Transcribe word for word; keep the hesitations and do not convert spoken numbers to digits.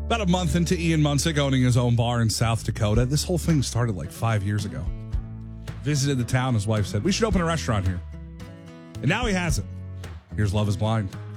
About a month into Ian Munsick owning his own bar in South Dakota. This whole thing started like five years ago. Visited the town, his wife said, we should open a restaurant here. And now he has it. Here's Love is Blind.